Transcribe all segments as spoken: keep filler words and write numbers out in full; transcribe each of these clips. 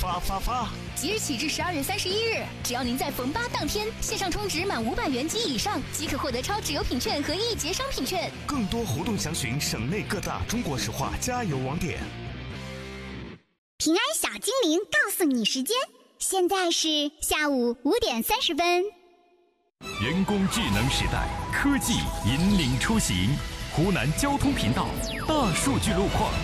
发发发！ 即日起至十二月三十一日，只要您在逢八当天线上充值满五百元及以上，即可获得超值优品券和一节商品券。 更多活动详询省内各大中国石化加油网点。 平安小精灵告诉你时间，现在是下午五点三十分。 人工智能时代，科技引领出行。湖南交通频道大数据路况。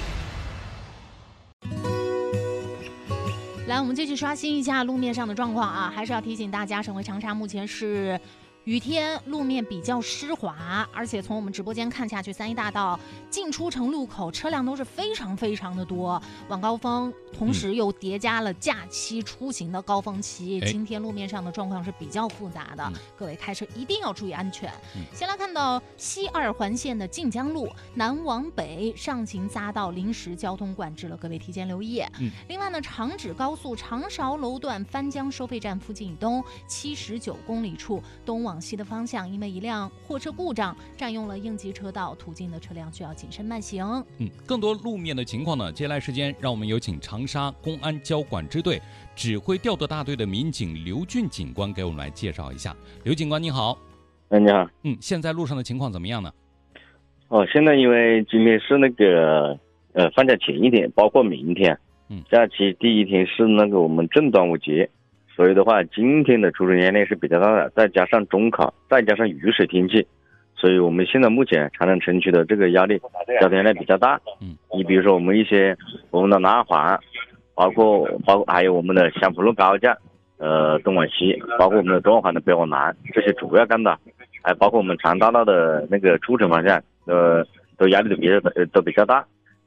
来，我们继续刷新一下路面上的状况啊，还是要提醒大家，省会长沙目前是雨天，路面比较湿滑，而且从我们直播间看下去，三一大道进出城路口车辆都是非常非常的多，晚高峰，同时又叠加了假期出行的高峰期，嗯、今天路面上的状况是比较复杂的，嗯、各位开车一定要注意安全。嗯、先来看到西二环线的晋江路南往北上行匝道临时交通管制了，各位提前留意。嗯、另外呢，长指高速长勺楼段番江收费站附近以东七十九公里处东往往西的方向，因为一辆货车故障占用了应急车道，途经的车辆需要谨慎慢行。 嗯，更多路面的情况呢，接下来时间让我们有请长沙公安交管支队指挥调度大队的民警刘俊警官给我们来介绍一下。刘警官你好。 哎，你好。 嗯，现在路上的情况怎么样呢？ 哦，现在因为今天是那个呃放假前一天，包括明天，嗯，假期第一天是那个我们正端午节。所以的话，今天的出行压力是比较大的，再加上中考，再加上雨水天气，所以我们现在目前长沙城区的这个压力交通压力比较大。嗯，你比如说我们一些我们的南环，包括包括还有我们的襄滬路高架，呃东往西，包括我们的东环的北往南，这些主要干道，还包括我们长大道的那个出城方向，呃，都压力都比较呃都比较大。